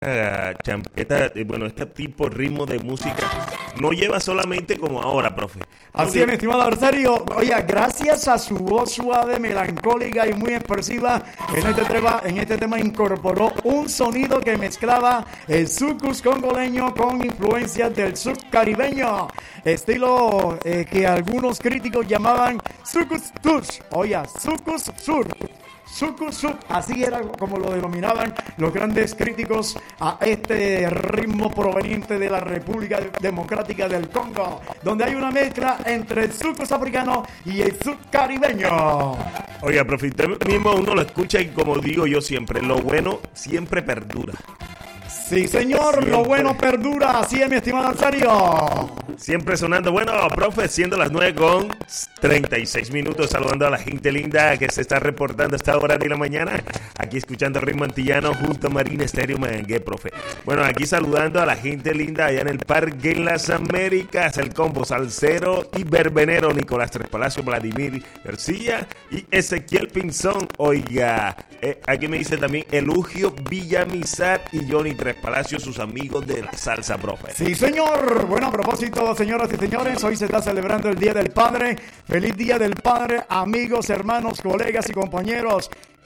champeta, bueno, este tipo de ritmo de música no lleva solamente como ahora, profe. Así es, mi estimado adversario. Oye, gracias a su voz suave, melancólica y muy expresiva, en este tema incorporó un sonido que mezclaba el soukous congoleño con influencias del souk caribeño, estilo que algunos críticos llamaban soukous tush. Oye, soukous sur. Sukusuk, así era como lo denominaban los grandes críticos a este ritmo proveniente de la República Democrática del Congo, donde hay una mezcla entre el sucus africano y el sub caribeño. Oiga, profe, usted mismo uno lo escucha y como digo yo siempre, lo bueno siempre perdura. Sí, señor, siempre. Lo bueno perdura, así es, mi estimado Alzario. Siempre sonando, bueno, profe, siendo las 9:36, saludando a la gente linda que se está reportando a esta hora de la mañana, aquí escuchando Ritmo Antillano junto a Marina Estéreo Mangué, profe. Bueno, aquí saludando a la gente linda allá en el Parque en las Américas, el combo salsero y verbenero, Nicolás Tres Palacios, Vladimir García y Ezequiel Pinzón. Oiga, aquí me dice también Elugio Villamizar y Johnny Tres Palacios, sus amigos de la salsa, profe. Sí, señor. Bueno, a propósito, señoras y señores, hoy se está celebrando el Día del Padre. Feliz Día del Padre, amigos, hermanos, colegas y compañeros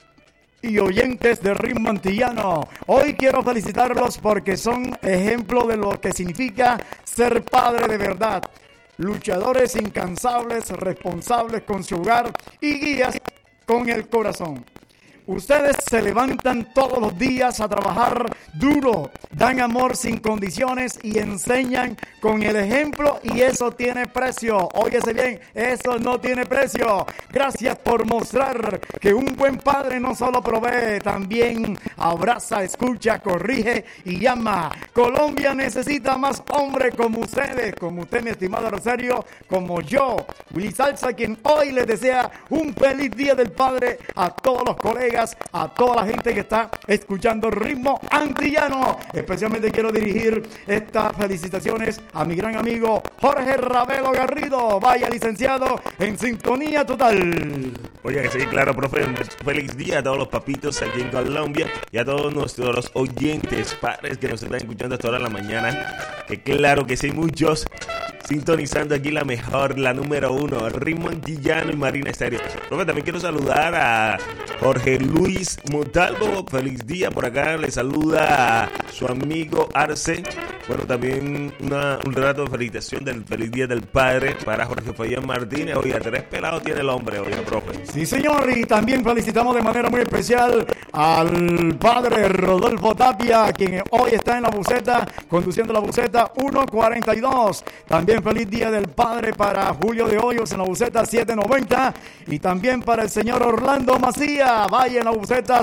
y oyentes de Ritmo Antillano. Hoy quiero felicitarlos porque son ejemplo de lo que significa ser padre de verdad. Luchadores incansables, responsables con su hogar y guías con el corazón. Ustedes se levantan todos los días a trabajar duro, dan amor sin condiciones y enseñan con el ejemplo y eso tiene precio. Óyese bien, eso no tiene precio. Gracias por mostrar que un buen padre no solo provee, también abraza, escucha, corrige y llama. Colombia necesita más hombres como ustedes, como usted, mi estimado Rosario, como yo, Willy Salsa, quien hoy les desea un feliz Día del Padre a todos los colegas, a toda la gente que está escuchando Ritmo Antillano. Especialmente quiero dirigir estas felicitaciones a mi gran amigo Jorge Ravelo Garrido. Vaya, licenciado, en sintonía total. Oye, sí, claro, profe. Feliz día a todos los papitos aquí en Colombia y a todos nuestros oyentes, padres que nos están escuchando hasta ahora de la mañana. Que claro que sí, muchos sintonizando aquí la mejor, la número 1, Ritmo Antillano y Marina Estéreo. Profe, también quiero saludar a Jorge Luis Montalvo. Feliz día por acá. Le saluda a su amigo Arce. Bueno, también un relato de felicitación del feliz día del padre para Jorge Fabián Martínez. Oiga, 3 pelados tiene el hombre, oiga, profe. Sí, señor, y también felicitamos de manera muy especial al padre Rodolfo Tapia, quien hoy está en la buseta, conduciendo la buseta 142. También feliz día del padre para Julio de Hoyos en la buseta 790 y también para el señor Orlando Macía, vaya en la buseta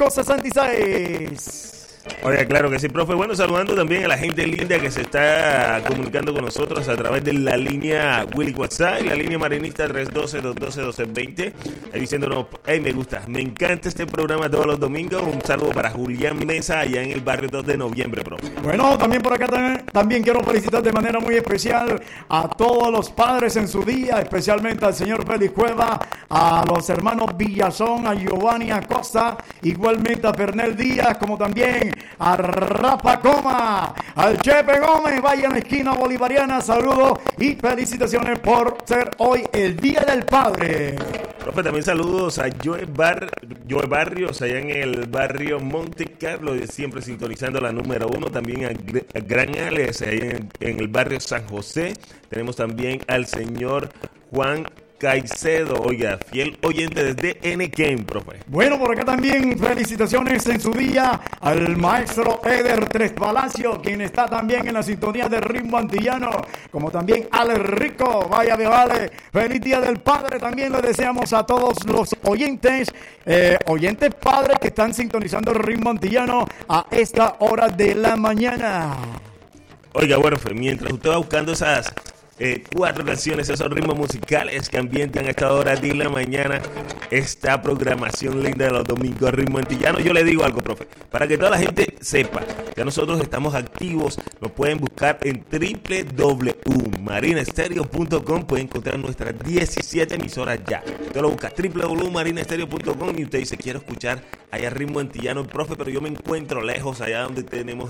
566. Oye, claro que sí, profe. Bueno, saludando también a la gente linda que se está comunicando con nosotros a través de la línea Willy WhatsApp y la línea marinista 312-212-1220, diciéndonos, hey, me gusta, me encanta este programa todos los domingos. Un saludo para Julián Mesa allá en el barrio 2 de noviembre, profe. Bueno, también por acá también quiero felicitar de manera muy especial a todos los padres en su día, especialmente al señor Félix Cueva, a los hermanos Villazón, a Giovanni Acosta, igualmente a Fernel Díaz, como también a Rafa Coma, al Chepe Gómez, vaya en la esquina bolivariana, saludos y felicitaciones por ser hoy el Día del Padre. Profe, también saludos a Joe Barrios, allá en el barrio Monte Carlo, siempre sintonizando la número 1, también a Gran Alex, allá en el barrio San José. Tenemos también al señor Juan Caicedo, oiga, fiel oyente desde N-Game, profe. Bueno, por acá también felicitaciones en su día al maestro Eder Tres Palacios, quien está también en la sintonía de Ritmo Antillano, como también Ale Rico, vaya de vale, feliz día del padre, también le deseamos a todos los oyentes padres que están sintonizando Ritmo Antillano a esta hora de la mañana. Oiga, bueno, mientras usted va buscando esas 4 canciones, esos ritmos musicales que ambientan a esta hora de la mañana, esta programación linda de los domingos Ritmo Antillano. Yo le digo algo, profe, para que toda la gente sepa que nosotros estamos activos, nos pueden buscar en www.marinaestereo.com, pueden encontrar nuestras 17 emisoras ya. Usted lo busca www.marinaestereo.com y usted dice, quiero escuchar allá Ritmo Antillano, profe, pero yo me encuentro lejos, allá donde tenemos